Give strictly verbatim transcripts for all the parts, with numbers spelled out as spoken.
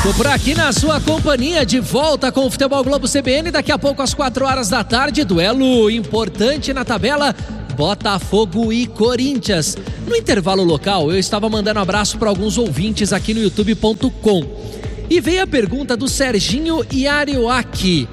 Tô por aqui na sua companhia, de volta com o Futebol Globo C B N. Daqui a pouco, às quatro horas da tarde, duelo importante na tabela, Botafogo e Corinthians. No intervalo local, eu estava mandando abraço para alguns ouvintes aqui no youtube ponto com. E veio a pergunta do Serginho Iarioaki.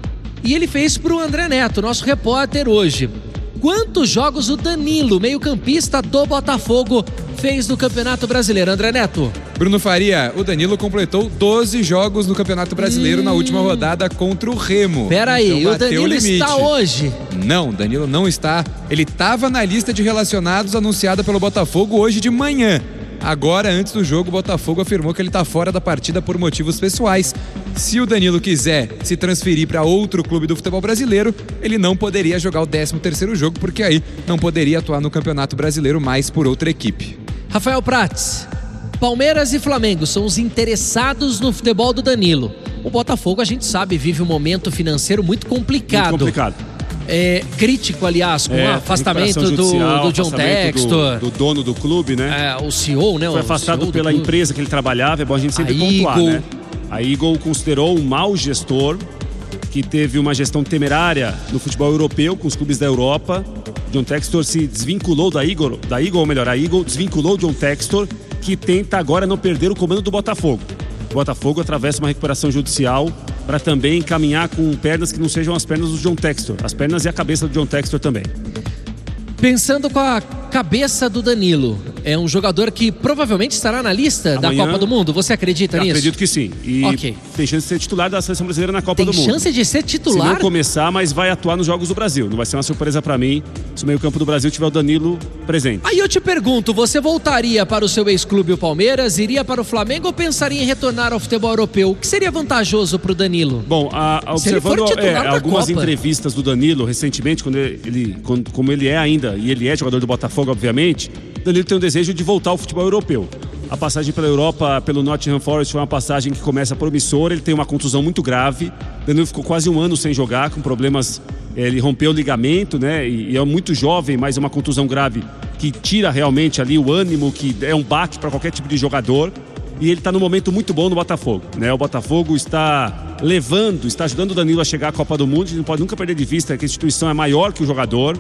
E ele fez para o André Neto, nosso repórter hoje. Quantos jogos o Danilo, meio-campista do Botafogo, fez no Campeonato Brasileiro, André Neto? Bruno Faria, o Danilo completou doze jogos no Campeonato Brasileiro hum. na última rodada contra o Remo. Peraí, então, o Danilo está hoje? Não, Danilo não está. Ele estava na lista de relacionados anunciada pelo Botafogo hoje de manhã. Agora, antes do jogo, o Botafogo afirmou que ele está fora da partida por motivos pessoais. Se o Danilo quiser se transferir para outro clube do futebol brasileiro, ele não poderia jogar o décimo terceiro jogo, porque aí não poderia atuar no Campeonato Brasileiro mais por outra equipe. Rafael Prats, Palmeiras e Flamengo são os interessados no futebol do Danilo. O Botafogo, a gente sabe, vive um momento financeiro muito complicado. Muito complicado. É, crítico, aliás, com é, o afastamento judicial, do, do John Textor. Do, do dono do clube, né? É, o C E O, né? Foi afastado pela empresa que ele trabalhava, é bom a gente sempre a pontuar, Eagle. né? A Eagle considerou um mau gestor, que teve uma gestão temerária no futebol europeu, com os clubes da Europa. John Textor se desvinculou da Eagle, da Eagle, ou melhor, a Eagle desvinculou John Textor, que tenta agora não perder o comando do Botafogo. O Botafogo atravessa uma recuperação judicial para também caminhar com pernas que não sejam as pernas do John Textor, as pernas e a cabeça do John Textor também. Pensando com a cabeça do Danilo, é um jogador que provavelmente estará na lista Amanhã, da Copa do Mundo. Você acredita eu nisso? Acredito que sim. E okay. tem chance de ser titular da Seleção Brasileira na Copa tem do Mundo. Tem chance de ser titular? Se não começar, mas vai atuar nos Jogos do Brasil. Não vai ser uma surpresa para mim se o meio-campo do Brasil tiver o Danilo presente. Aí eu te pergunto, você voltaria para o seu ex-clube, o Palmeiras, iria para o Flamengo ou pensaria em retornar ao futebol europeu? O que seria vantajoso para o Danilo? Bom, a, a observando é, algumas Copa. entrevistas do Danilo recentemente, quando ele, quando, como ele é ainda, e ele é jogador do Botafogo, obviamente, Danilo tem um desejo de voltar ao futebol europeu. A passagem pela Europa, pelo Nottingham Forest, foi uma passagem que começa promissora. Ele tem uma contusão muito grave. Danilo ficou quase um ano sem jogar, com problemas. Ele rompeu o ligamento, né? E é muito jovem, mas é uma contusão grave que tira realmente ali o ânimo, que é um baque para qualquer tipo de jogador. E ele está num momento muito bom no Botafogo, né? O Botafogo está levando, está ajudando o Danilo a chegar à Copa do Mundo. A gente não pode nunca perder de vista que a instituição é maior que o jogador.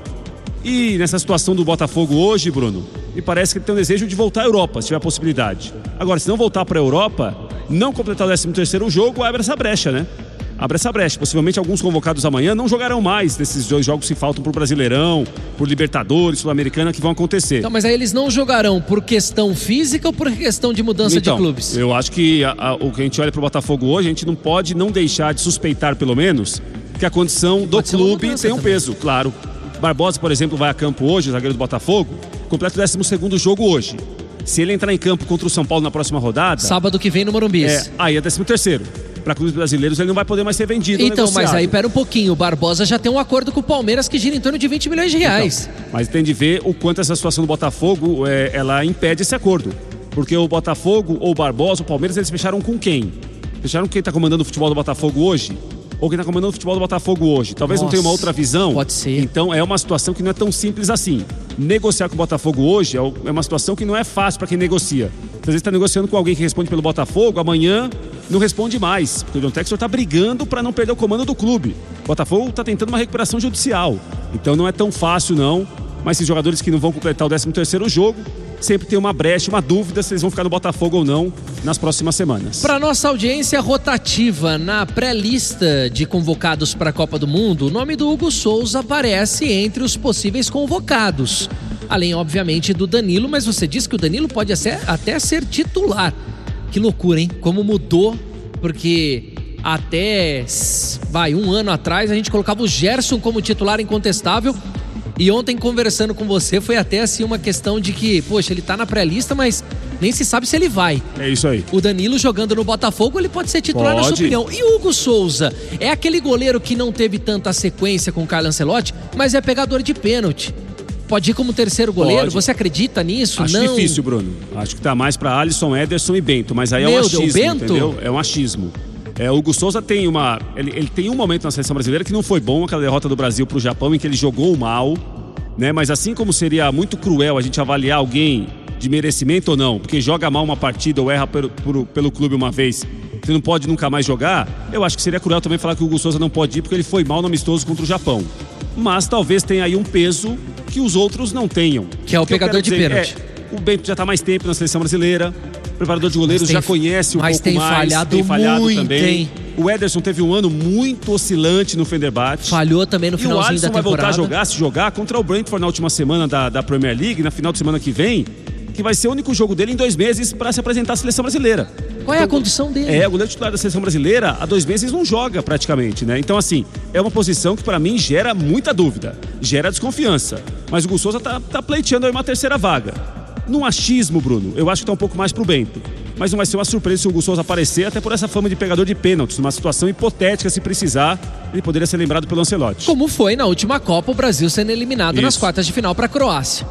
E nessa situação do Botafogo hoje, Bruno, me parece que ele tem um desejo de voltar à Europa, se tiver a possibilidade. Agora, se não voltar para a Europa, não completar o décimo terceiro jogo, abre essa brecha, né? Abre essa brecha. Possivelmente alguns convocados amanhã não jogarão mais nesses dois jogos que faltam pro Brasileirão, por Libertadores, Sul-Americana, que vão acontecer. Então, mas aí eles não jogarão por questão física ou por questão de mudança então, de clubes? Eu acho que a, a, o que a gente olha pro Botafogo hoje, a gente não pode não deixar de suspeitar, pelo menos, que a condição do clube tem um também. peso, claro. Barbosa, por exemplo, vai a campo hoje, o zagueiro do Botafogo, completa o décimo segundo jogo hoje. Se ele entrar em campo contra o São Paulo na próxima rodada... Sábado que vem no Morumbi. É, aí é décimo terceiro. Para clubes brasileiros ele não vai poder mais ser vendido. Então, mas aí pera um pouquinho. O Barbosa já tem um acordo com o Palmeiras que gira em torno de vinte milhões de reais. Então, mas tem de ver o quanto essa situação do Botafogo, é, ela impede esse acordo. Porque o Botafogo ou o Barbosa, o Palmeiras, eles fecharam com quem? Fecharam com quem está comandando o futebol do Botafogo hoje? Ou quem está comandando o futebol do Botafogo hoje? Talvez Nossa, não tenha uma outra visão. Pode ser. Então é uma situação que não é tão simples assim. Negociar com o Botafogo hoje é uma situação que não é fácil para quem negocia. Às vezes está negociando com alguém que responde pelo Botafogo, amanhã não responde mais. Porque o John Textor está brigando para não perder o comando do clube. O Botafogo está tentando uma recuperação judicial. Então não é tão fácil não. Mas esses jogadores que não vão completar o décimo terceiro jogo, sempre tem uma brecha, uma dúvida se eles vão ficar no Botafogo ou não nas próximas semanas. Para nossa audiência rotativa, na pré-lista de convocados para a Copa do Mundo, o nome do Hugo Souza aparece entre os possíveis convocados. Além, obviamente, do Danilo, mas você disse que o Danilo pode até ser titular. Que loucura, hein? Como mudou, porque até, vai, um ano atrás a gente colocava o Gerson como titular incontestável. E ontem, conversando com você, foi até assim uma questão de que, poxa, ele tá na pré-lista, mas nem se sabe se ele vai. É isso aí. O Danilo jogando no Botafogo, ele pode ser titular, pode. Na sua opinião. E o Hugo Souza é aquele goleiro que não teve tanta sequência com o Carlo Ancelotti, mas é pegador de pênalti. Pode ir como terceiro goleiro? Pode. Você acredita nisso? Acho não... difícil, Bruno. Acho que tá mais pra Alisson, Ederson e Bento, mas aí é um Meu achismo, Deus, Bento? entendeu? É um achismo. É, o Hugo Souza tem uma... Ele, ele tem um momento na seleção brasileira que não foi bom, aquela derrota do Brasil pro Japão, em que ele jogou mal, né? Mas assim como seria muito cruel a gente avaliar alguém de merecimento ou não, porque joga mal uma partida ou erra pelo, pelo, pelo clube uma vez, que não pode nunca mais jogar, eu acho que seria cruel também falar que o Hugo Souza não pode ir porque ele foi mal no amistoso contra o Japão. Mas talvez tenha aí um peso que os outros não tenham. Que é o pegador de pênalti. É, o Bento já está mais tempo na seleção brasileira, o preparador de goleiros já conhece um pouco tem mais, falhado tem falhado muito, também. Hein? O Ederson teve um ano muito oscilante no Fenerbahçe. Falhou também no finalzinho da temporada. E o Alisson vai voltar a jogar, se jogar, contra o Brentford na última semana da, da Premier League, na final de semana que vem, que vai ser o único jogo dele em dois meses para se apresentar à seleção brasileira. Qual é a condição dele? É, o goleiro titular da seleção brasileira há dois meses não joga praticamente, né? Então, assim, é uma posição que para mim gera muita dúvida, gera desconfiança. Mas o Hugo Souza tá, tá pleiteando aí uma terceira vaga. Num achismo, Bruno, eu acho que tá um pouco mais pro Bento. Mas não vai ser uma surpresa se o Hugo Souza aparecer, até por essa fama de pegador de pênaltis. Numa situação hipotética, se precisar, ele poderia ser lembrado pelo Ancelotti. Como foi na última Copa, o Brasil sendo eliminado Isso. nas quartas de final para a Croácia.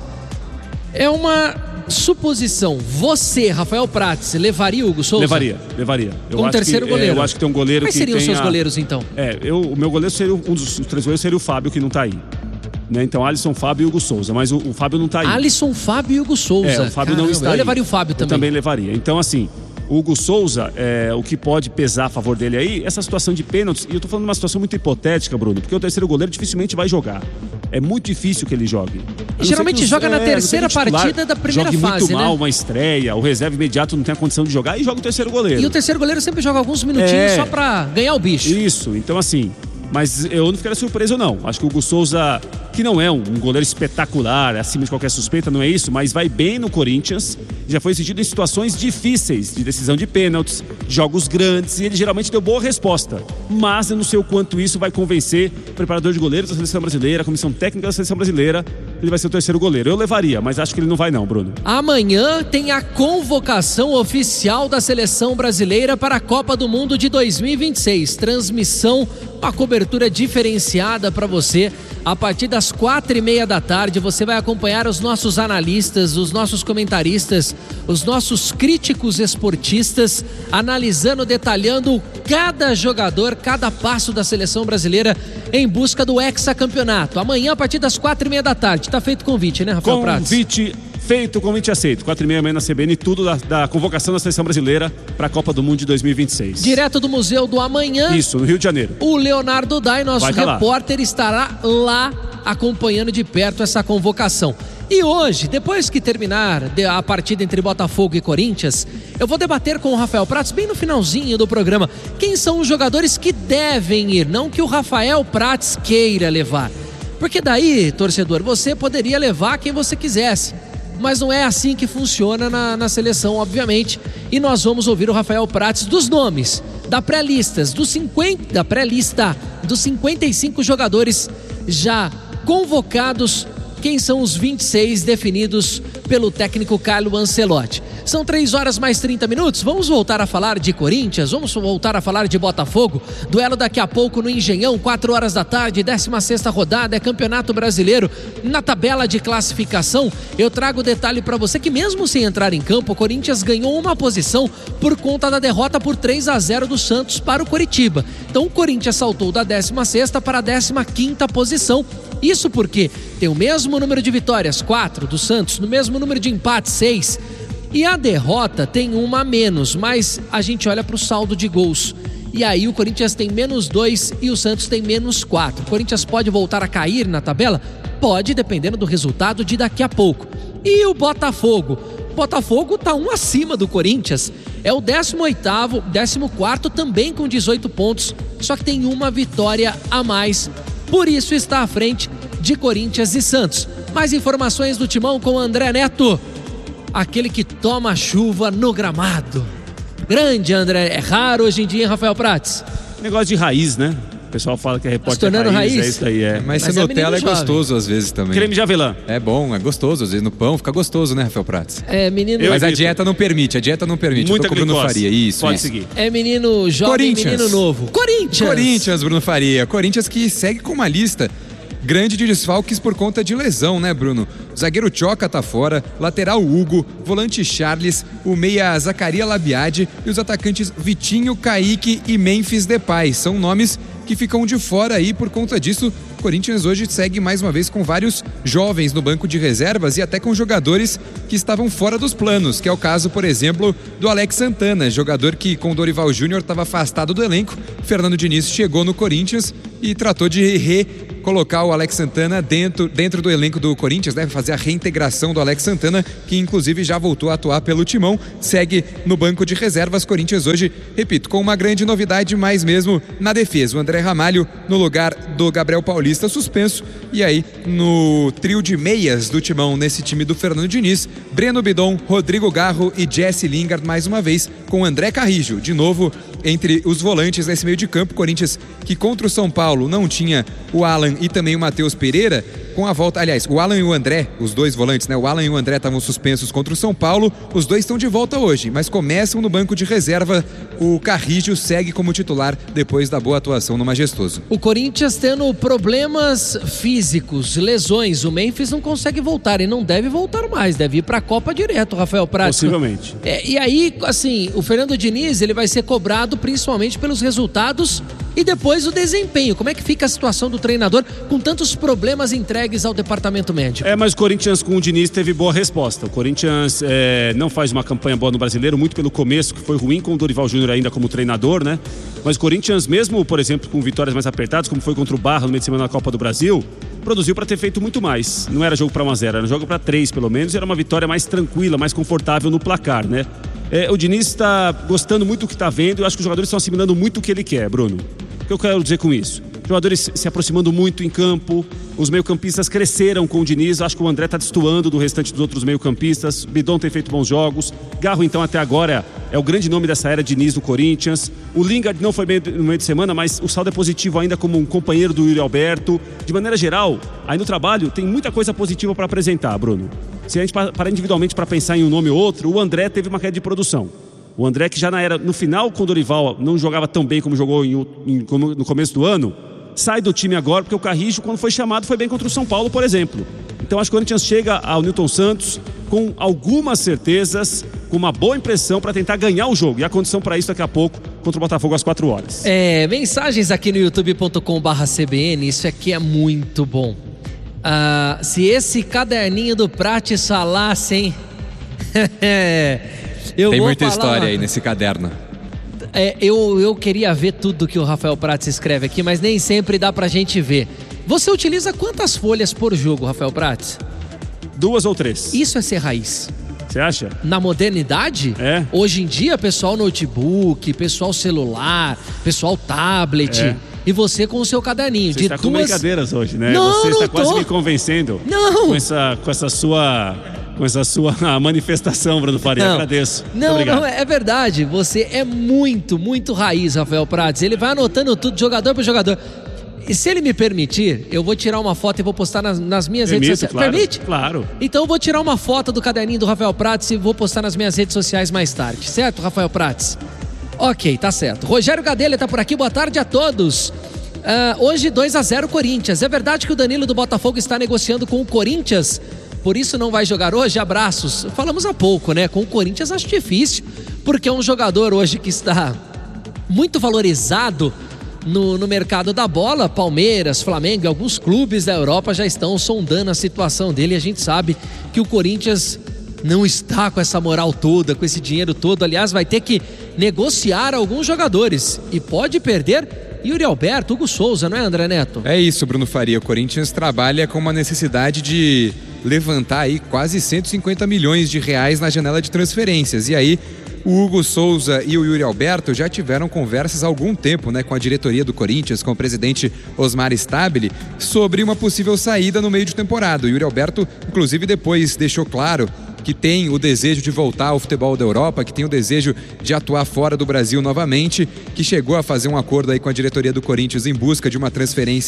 É uma suposição. Você, Rafael Prats, levaria o Hugo Souza? Levaria, levaria. Eu Como acho terceiro que, goleiro? É, eu acho que tem um goleiro Quais que seriam os seus a... goleiros, então? É, eu, o meu goleiro seria, um dos três goleiros seria o Fábio, que não tá aí. Né? Então, Alisson, Fábio e Hugo Souza. Mas o, o Fábio não tá aí. Alisson, Fábio e Hugo Souza. É, o Fábio Caramba, não está eu aí. Eu levaria o Fábio também. Eu também levaria. Então, assim, o Hugo Souza, é, o que pode pesar a favor dele aí, essa situação de pênaltis, e eu tô falando de uma situação muito hipotética, Bruno, porque o terceiro goleiro dificilmente vai jogar. É muito difícil que ele jogue. E geralmente os, joga é, na terceira partida da primeira jogue fase, muito mal, né? uma estreia, o reserva imediato não tem a condição de jogar e joga o terceiro goleiro. E o terceiro goleiro sempre joga alguns minutinhos é, só pra ganhar o bicho. Isso, então assim, mas eu não ficaria surpreso não. Acho que o Hugo Souza, que não é um, um goleiro espetacular, acima de qualquer suspeita, não é isso, mas vai bem no Corinthians, já foi exigido em situações difíceis, de decisão de pênaltis, jogos grandes, e ele geralmente deu boa resposta. Mas eu não sei o quanto isso vai convencer o preparador de goleiros da seleção brasileira, a comissão técnica da seleção brasileira, ele vai ser o terceiro goleiro. Eu levaria, mas acho que ele não vai não, Bruno. Amanhã tem a convocação oficial da seleção brasileira para a Copa do Mundo de dois mil e vinte e seis. Transmissão, uma cobertura diferenciada para você. A partir das quatro e meia da tarde, você vai acompanhar os nossos analistas, os nossos comentaristas, os nossos críticos esportistas, analisando, detalhando cada jogador, cada passo da seleção brasileira em busca do hexacampeonato. Amanhã, a partir das quatro e meia da tarde. Tá feito o convite, né, Rafael Prats? Convite feito, convite aceito. Quatro e meia amanhã na C B N, tudo da, da convocação da seleção brasileira para a Copa do Mundo de dois mil e vinte e seis. Direto do Museu do Amanhã. Isso, no Rio de Janeiro. O Leonardo Dai, nosso repórter, lá. estará lá acompanhando de perto essa convocação. E hoje, depois que terminar a partida entre Botafogo e Corinthians, eu vou debater com o Rafael Prats, bem no finalzinho do programa, quem são os jogadores que devem ir, não que o Rafael Prats queira levar. Porque daí, torcedor, você poderia levar quem você quisesse. Mas não é assim que funciona na, na seleção, obviamente. E nós vamos ouvir o Rafael Prats dos nomes, da pré-listas, dos cinquenta, da pré-lista dos cinquenta e cinco jogadores já convocados. Quem são os vinte e seis definidos pelo técnico Carlo Ancelotti? São três horas mais trinta minutos. Vamos voltar a falar de Corinthians, vamos voltar a falar de Botafogo. Duelo daqui a pouco no Engenhão, quatro horas da tarde, décima sexta rodada, é Campeonato Brasileiro. Na tabela de classificação, eu trago o detalhe para você que mesmo sem entrar em campo, o Corinthians ganhou uma posição por conta da derrota por três a zero do Santos para o Coritiba. Então o Corinthians saltou da décima sexta para a décima quinta posição. Isso porque tem o mesmo número de vitórias, quatro, do Santos, no mesmo número de empates, seis. E a derrota tem uma a menos, mas a gente olha para o saldo de gols. E aí o Corinthians tem menos dois e o Santos tem menos quatro. O Corinthians pode voltar a cair na tabela? Pode, dependendo do resultado de daqui a pouco. E o Botafogo? O Botafogo está um acima do Corinthians. É o décimo oitavo, décimo quarto também com dezoito pontos, só que tem uma vitória a mais. Por isso está à frente de Corinthians e Santos. Mais informações do Timão com André Neto, aquele que toma chuva no gramado. Grande, André. É raro hoje em dia, hein, Rafael Prats? Negócio de raiz, né? O pessoal fala que é repórter se tornando raiz, raiz. É isso aí, é. Mas, Mas se é Nutella é jovem. gostoso às vezes também. Creme de avelã. É bom, é gostoso. Às vezes no pão fica gostoso, né, Rafael Prats? É menino... Eu Mas a evito. dieta não permite, a dieta não permite. Muita Eu tô com o Bruno glicose. Faria, isso. Pode isso. seguir. É menino jovem, Corinthians. menino novo. Corinthians! Corinthians, Bruno Faria. Corinthians que segue com uma lista grande de desfalques por conta de lesão, né, Bruno? O zagueiro Choca tá fora, lateral Hugo, volante Charles, o meia Zacaria Labiade e os atacantes Vitinho, Kaique e Memphis Depay. São nomes que ficam de fora aí. Por conta disso, o Corinthians hoje segue mais uma vez com vários jovens no banco de reservas e até com jogadores que estavam fora dos planos, que é o caso, por exemplo, do Alex Santana, jogador que com o Dorival Júnior estava afastado do elenco. Fernando Diniz chegou no Corinthians e tratou de recolocar o Alex Santana dentro, dentro do elenco do Corinthians, né? Fazer a reintegração do Alex Santana, que inclusive já voltou a atuar pelo Timão, segue no banco de reservas. Corinthians hoje, repito, com uma grande novidade, mais mesmo na defesa. O André Ramalho no lugar do Gabriel Paulista suspenso, e aí no trio de meias do Timão nesse time do Fernando Diniz, Breno Bidon, Rodrigo Garro e Jesse Lingard mais uma vez, com André Carrijo de novo entre os volantes nesse meio de campo. Corinthians que contra o São Paulo não tinha o Alan e também o Matheus Pereira, com a volta, aliás, o Alan e o André, os dois volantes, né? O Alan e o André estavam suspensos contra o São Paulo, os dois estão de volta hoje, mas começam no banco de reserva. O Carrijo segue como titular depois da boa atuação no Majestoso. O Corinthians tendo problemas físicos, lesões, o Memphis não consegue voltar e não deve voltar mais, deve ir pra Copa direto, Rafael Prats. Possivelmente. É, e aí, assim, o Fernando Diniz, ele vai ser cobrado principalmente pelos resultados e depois o desempenho. Como é que fica a situação do treinador com tantos problemas entregues ao departamento médico? É, mas o Corinthians com o Diniz teve boa resposta. O Corinthians é, não faz uma campanha boa no Brasileiro, muito pelo começo, que foi ruim com o Dorival Júnior ainda como treinador, né? Mas o Corinthians, mesmo, por exemplo, com vitórias mais apertadas, como foi contra o Barra no meio de semana na Copa do Brasil, produziu para ter feito muito mais. Não era jogo para um a zero, era jogo para três pelo menos, e era uma vitória mais tranquila, mais confortável no placar, né? É, o Diniz está gostando muito do que está vendo, eu acho que os jogadores estão assimilando muito o que ele quer, Bruno. O que eu quero dizer com isso? Jogadores se aproximando muito em campo, os meio-campistas cresceram com o Diniz, acho que o André está destoando do restante dos outros meio-campistas, Bidon tem feito bons jogos, Garro então até agora é o grande nome dessa era Diniz no Corinthians, o Lingard não foi bem no meio de semana, mas o saldo é positivo ainda como um companheiro do Yuri Alberto. De maneira geral, aí no trabalho tem muita coisa positiva para apresentar, Bruno. Se a gente parar individualmente para pensar em um nome ou outro, o André teve uma queda de produção. O André, que já na era, no final, com o Dorival, não jogava tão bem como jogou em, em, no começo do ano, sai do time agora, porque o Carrijo, quando foi chamado, foi bem contra o São Paulo, por exemplo. Então acho que o Corinthians chega ao Newton Santos com algumas certezas, com uma boa impressão para tentar ganhar o jogo. E a condição para isso daqui a pouco, contra o Botafogo às quatro horas. É, mensagens aqui no youtube ponto com barra C B N, isso aqui é muito bom. Ah, se esse caderninho do Prates falasse, hein? eu Tem vou muita falar história uma... aí nesse caderno. É, eu, eu queria ver tudo que o Rafael Prats escreve aqui, mas nem sempre dá pra gente ver. Você utiliza quantas folhas por jogo, Rafael Prats? Duas ou três. Isso é ser raiz. Você acha? Na modernidade, é. Hoje em dia, pessoal notebook, pessoal celular, pessoal tablet... É. E você com o seu caderninho. Você de está duas... com brincadeiras hoje, né? Não, você está não quase tô. me convencendo. Não. Com essa, com essa sua... Com essa sua manifestação, Bruno Faria, não. Agradeço. Não, não, é verdade. Você é muito, muito raiz, Rafael Prats. Ele vai anotando tudo, jogador por jogador. E se ele me permitir, eu vou tirar uma foto e vou postar nas, nas minhas Permito, redes sociais. Claro, Permite? Claro. Então eu vou tirar uma foto do caderninho do Rafael Prats e vou postar nas minhas redes sociais mais tarde. Certo, Rafael Prats? Ok, tá certo. Rogério Gadelha tá por aqui. Boa tarde a todos. Uh, hoje dois a zero Corinthians. É verdade que o Danilo do Botafogo está negociando com o Corinthians, por isso não vai jogar hoje? Abraços. Falamos há pouco, né? Com o Corinthians acho difícil, porque é um jogador hoje que está muito valorizado no, no mercado da bola. Palmeiras, Flamengo e alguns clubes da Europa já estão sondando a situação dele, e a gente sabe que o Corinthians não está com essa moral toda, com esse dinheiro todo. Aliás, vai ter que negociar alguns jogadores e pode perder Yuri Alberto, Hugo Souza, não é, André Neto? É isso, Bruno Faria. O Corinthians trabalha com uma necessidade de levantar aí quase cento e cinquenta milhões de reais na janela de transferências. E aí, o Hugo Souza e o Yuri Alberto já tiveram conversas há algum tempo, né, com a diretoria do Corinthians, com o presidente Osmar Stabile, sobre uma possível saída no meio de temporada. O Yuri Alberto, inclusive, depois deixou claro que tem o desejo de voltar ao futebol da Europa, que tem o desejo de atuar fora do Brasil novamente, que chegou a fazer um acordo aí com a diretoria do Corinthians em busca de uma transferência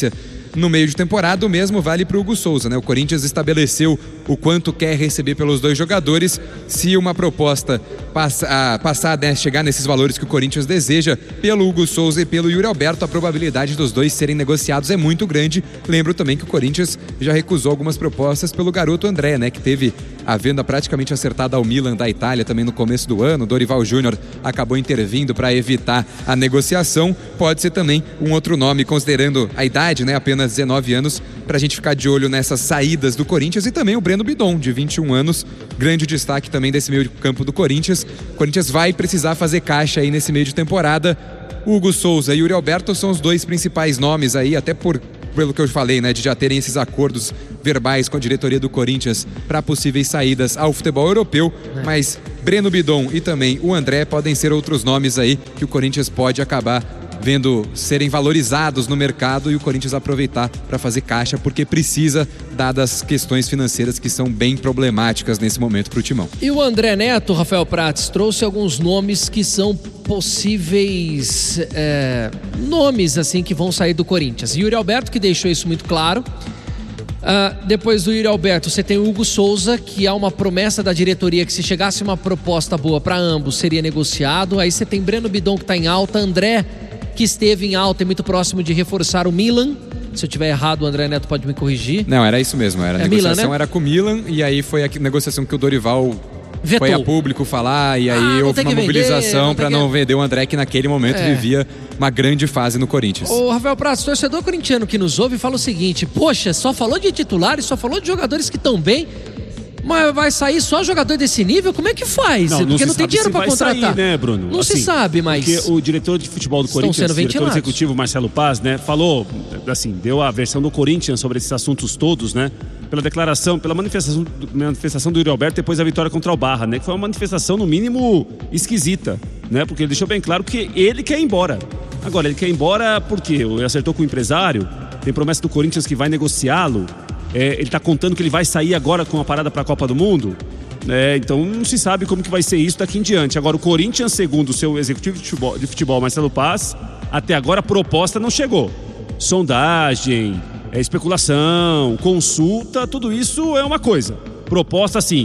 no meio de temporada. O mesmo vale para o Hugo Souza, né? O Corinthians estabeleceu o quanto quer receber pelos dois jogadores. Se uma proposta passa, passar, né, chegar nesses valores que o Corinthians deseja pelo Hugo Souza e pelo Yuri Alberto, a probabilidade dos dois serem negociados é muito grande. Lembro também que o Corinthians já recusou algumas propostas pelo garoto André, né, que teve a venda praticamente acertada ao Milan da Itália também no começo do ano. Dorival Júnior acabou intervindo para evitar a negociação. Pode ser também um outro nome, considerando a idade, né, apenas dezenove anos, para a gente ficar de olho nessas saídas do Corinthians. E também o Breno Bidon, de vinte e um anos, grande destaque também desse meio de campo do Corinthians. O Corinthians vai precisar fazer caixa aí nesse meio de temporada. Hugo Souza e Yuri Alberto são os dois principais nomes aí, até por pelo que eu falei, né, de já terem esses acordos verbais com a diretoria do Corinthians para possíveis saídas ao futebol europeu, é. Mas Breno Bidon e também o André podem ser outros nomes aí que o Corinthians pode acabar vendo serem valorizados no mercado e o Corinthians aproveitar para fazer caixa, porque precisa, dadas questões financeiras que são bem problemáticas nesse momento para o Timão. E o André Neto, Rafael Prats, trouxe alguns nomes que são possíveis é, nomes assim que vão sair do Corinthians. Yuri Alberto, que deixou isso muito claro. Uh, depois do Yuri Alberto, você tem o Hugo Souza, que há uma promessa da diretoria que se chegasse uma proposta boa para ambos, seria negociado. Aí você tem Breno Bidon, que está em alta, André, que esteve em alta e muito próximo de reforçar o Milan. Se eu tiver errado, o André Neto pode me corrigir. Não, era isso mesmo, era a é negociação Milan, né? Era com o Milan, e aí foi a negociação que o Dorival vetou. Foi a público falar, e aí ah, houve uma mobilização para não vender o André, que naquele momento é. vivia uma grande fase no Corinthians. O Rafael Prats, torcedor corintiano que nos ouve, fala o seguinte: poxa, só falou de titulares, só falou de jogadores que estão bem, mas vai sair só jogador desse nível? Como é que faz? Não, não Porque não tem dinheiro para contratar. Sair, né, Bruno? Não assim, se sabe, mas porque o diretor de futebol do Corinthians, o diretor executivo Marcelo Paz, né, falou, assim, deu a versão do Corinthians sobre esses assuntos todos, né? Pela declaração, pela manifestação, manifestação do Yuri Alberto depois da vitória contra o Barra, né? Que foi uma manifestação, no mínimo, esquisita, né? Porque ele deixou bem claro que ele quer ir embora. Agora, ele quer ir embora porque ele acertou com o empresário, tem promessa do Corinthians que vai negociá-lo. É, ele está contando que ele vai sair agora com a parada para a Copa do Mundo, é, então não se sabe como que vai ser isso daqui em diante. Agora, o Corinthians, segundo o seu executivo de futebol, de futebol Marcelo Paz, até agora a proposta não chegou. Sondagem, é, especulação, consulta, tudo isso é uma coisa. Proposta, assim,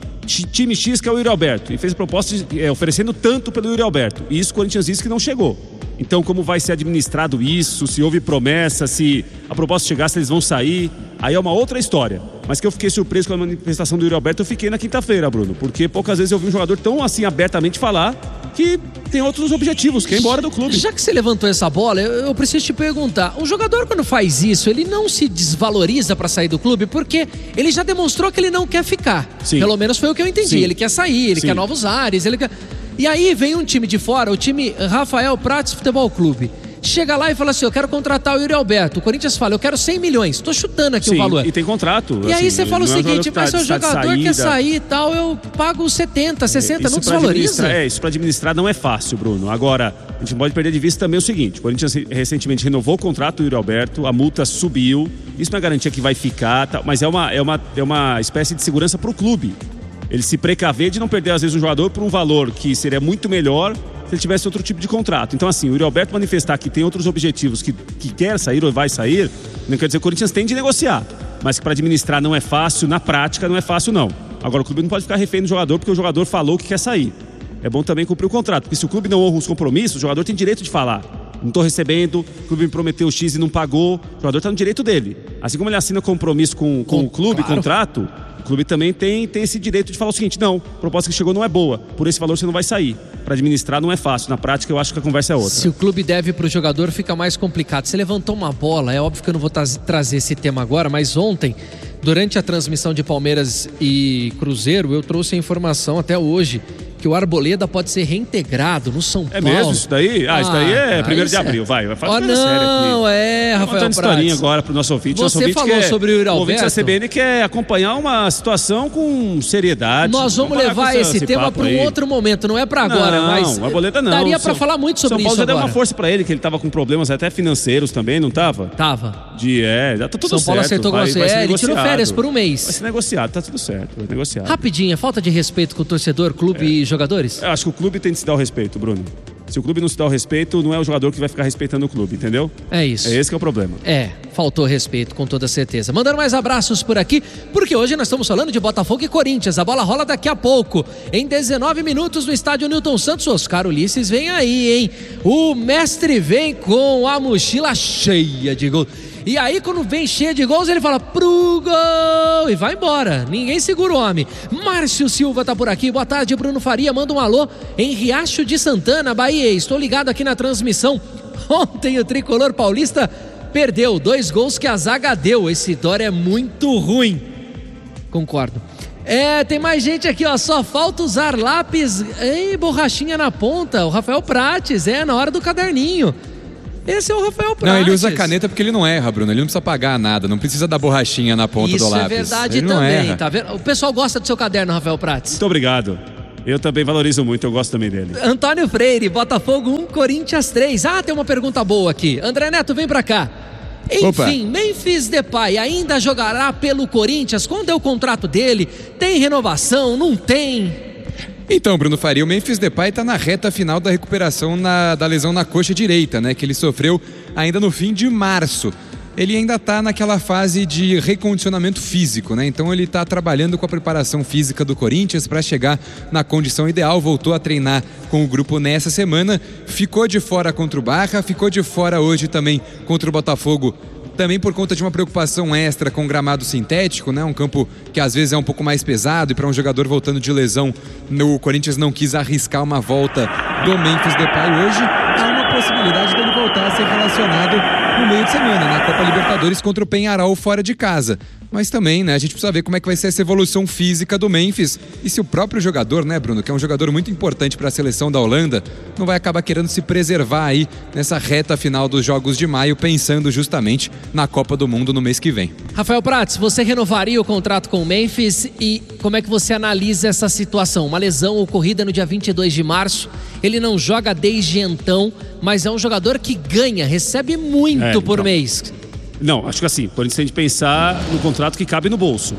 time X, que é o Yuri Alberto, e fez proposta é, oferecendo tanto pelo Yuri Alberto, e isso o Corinthians disse que não chegou. Então, como vai ser administrado isso, se houve promessa, se a proposta chegar, se eles vão sair, aí é uma outra história. Mas que eu fiquei surpreso com a manifestação do Yuri Alberto, eu fiquei na quinta-feira, Bruno, porque poucas vezes eu vi um jogador tão assim abertamente falar que tem outros objetivos, que é ir embora do clube. Já que você levantou essa bola, eu, eu preciso te perguntar, o jogador quando faz isso, ele não se desvaloriza para sair do clube, porque ele já demonstrou que ele não quer ficar. Sim. Pelo menos foi o que eu entendi. Sim. Ele quer sair, ele Sim. quer novos ares, ele quer... E aí vem um time de fora, o time Rafael Prats Futebol Clube. Chega lá e fala assim, eu quero contratar o Yuri Alberto. O Corinthians fala, eu quero cem milhões. Tô chutando aqui Sim, o valor. E tem contrato. E assim, aí você fala o seguinte, mas se o jogador quer sair e tal, eu pago setenta, sessenta, isso não desvaloriza. É, isso para administrar não é fácil, Bruno. Agora, a gente pode perder de vista também o seguinte, o Corinthians recentemente renovou o contrato do Yuri Alberto, a multa subiu, isso não é garantia que vai ficar, tá, mas é uma, é, uma, é uma espécie de segurança para o clube. Ele se precaver de não perder, às vezes, um jogador por um valor que seria muito melhor se ele tivesse outro tipo de contrato. Então, assim, o Yuri Alberto manifestar que tem outros objetivos, que, que quer sair ou vai sair, não quer dizer que o Corinthians tem de negociar. Mas que para administrar não é fácil, na prática não é fácil, não. Agora, o clube não pode ficar refém do jogador porque o jogador falou que quer sair. É bom também cumprir o contrato, porque se o clube não honra os compromissos, o jogador tem direito de falar. Não estou recebendo, o clube me prometeu X e não pagou, o jogador está no direito dele. Assim como ele assina compromisso com, com, com o clube, claro. Contrato... O clube também tem, tem esse direito de falar o seguinte, não, a proposta que chegou não é boa, por esse valor você não vai sair. Para administrar não é fácil, na prática eu acho que a conversa é outra. Se o clube deve para o jogador fica mais complicado. Você levantou uma bola, é óbvio que eu não vou tra- trazer esse tema agora, mas ontem, durante a transmissão de Palmeiras e Cruzeiro, eu trouxe a informação até hoje que o Arboleda pode ser reintegrado no São Paulo. É mesmo isso daí? Ah, ah isso daí é primeiro de abril, vai. Vai falar oh, não, sério aqui. é, Rafael Prats. Historinha agora pro nosso ouvinte. Você nosso ouvinte falou quer, sobre o Yuri Alberto. O ouvinte da C B N quer acompanhar uma situação com seriedade. Nós vamos, vamos levar esse, esse tema para um outro momento, não é para agora, não, mas o Arboleda não. daria para falar muito sobre São Paulo isso já agora. deu uma força para ele, que ele tava com problemas até financeiros também, não tava? Tava. De, é, já tá tudo São certo. Paulo acertou com você, é, ele tirou férias por um mês. Vai ser negociado, tá tudo certo, vai negociar. Rapidinho, falta de respeito com o torcedor, clube é. e jogadores? Eu acho que o clube tem de se dar o respeito, Bruno. Se o clube não se dá o respeito, não é o jogador que vai ficar respeitando o clube, entendeu? É isso. É esse que é o problema. É, faltou respeito, com toda certeza. Mandando mais abraços por aqui, porque hoje nós estamos falando de Botafogo e Corinthians. A bola rola daqui a pouco. Em dezenove minutos no estádio Newton Santos. Oscar Ulisses vem aí, hein? O mestre vem com a mochila cheia de gols. E aí, quando vem cheia de gols, ele fala pro gol e vai embora. Ninguém segura o homem. Márcio Silva tá por aqui. Boa tarde, Bruno Faria. Manda um alô em Riacho de Santana, Bahia. Estou ligado aqui na transmissão. Ontem o tricolor paulista perdeu dois gols que a zaga deu. Esse Dória é muito ruim. Concordo. É, tem mais gente aqui, ó. Só falta usar lápis e borrachinha na ponta. O Rafael Prates, é, na hora do caderninho. Esse é o Rafael Prates. Não, ele usa caneta porque ele não erra, Bruno. Ele não precisa pagar nada, não precisa dar borrachinha na ponta Isso do lápis. Isso é verdade ele também, tá vendo? O pessoal gosta do seu caderno, Rafael Prates. Muito obrigado. Eu também valorizo muito, eu gosto também dele. Antônio Freire, Botafogo um, Corinthians três. Ah, tem uma pergunta boa aqui. André Neto, vem pra cá. Enfim, Opa. Memphis Depay ainda jogará pelo Corinthians? Quando é o contrato dele? Tem renovação? Não tem? Então, Bruno Faria, o Memphis Depay está na reta final da recuperação na, da lesão na coxa direita, né? Que ele sofreu ainda no fim de março. Ele ainda está naquela fase de recondicionamento físico, né? Então ele está trabalhando com a preparação física do Corinthians para chegar na condição ideal. Voltou a treinar com o grupo nessa semana. Ficou de fora contra o Barra, ficou de fora hoje também contra o Botafogo. Também por conta de uma preocupação extra com o gramado sintético, né? Um campo que às vezes é um pouco mais pesado e para um jogador voltando de lesão, o Corinthians não quis arriscar uma volta do Memphis Depay hoje. Há uma possibilidade dele voltar a ser relacionado no meio de semana, na Copa Libertadores contra o Peñarol fora de casa. Mas também, né, a gente precisa ver como é que vai ser essa evolução física do Memphis e se o próprio jogador, né, Bruno, que é um jogador muito importante para a seleção da Holanda, não vai acabar querendo se preservar aí nessa reta final dos Jogos de Maio, pensando justamente na Copa do Mundo no mês que vem. Rafael Prates, você renovaria o contrato com o Memphis e como é que você analisa essa situação? Uma lesão ocorrida no dia vinte e dois de março, ele não joga desde então, mas é um jogador que ganha, recebe muito é, por então. mês. Não, acho que assim, por isso a gente pensar no contrato que cabe no bolso.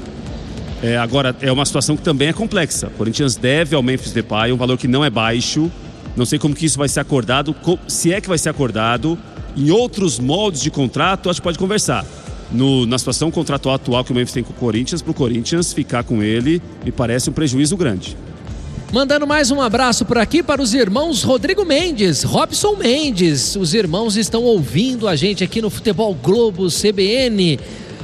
É, agora, é uma situação que também é complexa. O Corinthians deve ao Memphis Depay um valor que não é baixo. Não sei como que isso vai ser acordado, se é que vai ser acordado. Em outros moldes de contrato, acho que pode conversar. No, na situação contratual atual que o Memphis tem com o Corinthians, para o Corinthians ficar com ele, me parece um prejuízo grande. Mandando mais um abraço por aqui para os irmãos Rodrigo Mendes, Robson Mendes. Os irmãos estão ouvindo a gente aqui no Futebol Globo C B N.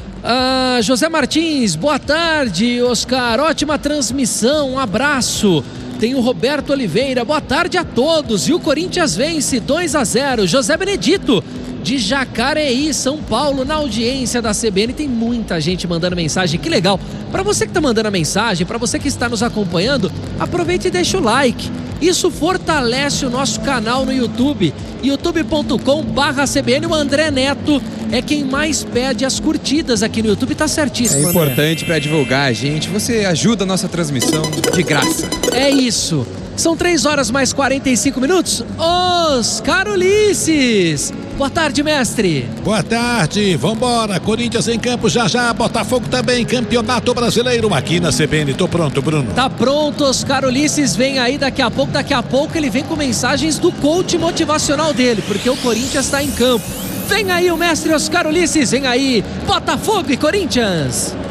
Ah, José Martins, boa tarde, Oscar. Ótima transmissão, um abraço. Tem o Roberto Oliveira, boa tarde a todos. E o Corinthians vence dois a zero. José Benedito, de Jacareí, São Paulo, na audiência da C B N. Tem muita gente mandando mensagem, que legal. Para você que está mandando a mensagem, para você que está nos acompanhando, aproveite e deixa o like. Isso fortalece o nosso canal no YouTube, youtube ponto com barra C B N. O André Neto é quem mais pede as curtidas aqui no YouTube, tá certíssimo. É importante para divulgar a gente, você ajuda a nossa transmissão de graça. É isso. São três horas mais quarenta e cinco minutos. Oscar Ulisses. Boa tarde, mestre. Boa tarde, vambora. Corinthians em campo já já, Botafogo também, Campeonato Brasileiro aqui na C B N. Tô pronto, Bruno. Tá pronto, Oscar Ulisses vem aí daqui a pouco. Daqui a pouco ele vem com mensagens do coach motivacional dele, porque o Corinthians está em campo. Vem aí o mestre Oscar Ulisses, vem aí, Botafogo e Corinthians.